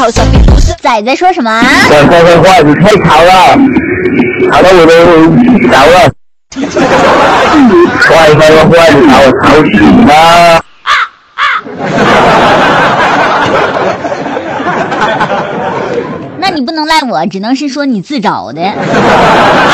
仔仔说什么？ 我说的话你太吵了，吵到我都着了。说一番的话你把我吵醒了。 那你不能赖我，只能是说你自找的。